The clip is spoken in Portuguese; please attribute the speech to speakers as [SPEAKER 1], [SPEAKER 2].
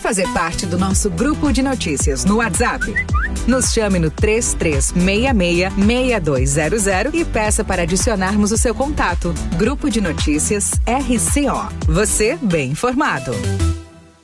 [SPEAKER 1] fazer parte do nosso grupo de notícias no WhatsApp? Nos chame no 3366-6200 e peça para adicionarmos o seu contato. Grupo de Notícias RCO. Você bem informado.